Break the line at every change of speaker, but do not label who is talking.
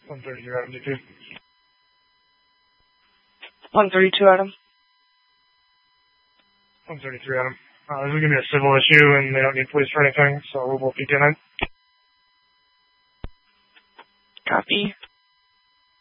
132, Adam, DP.
132, Adam.
133, Adam. This is going to be a civil issue, and they don't need police for anything, so we'll both be 10.
Copy.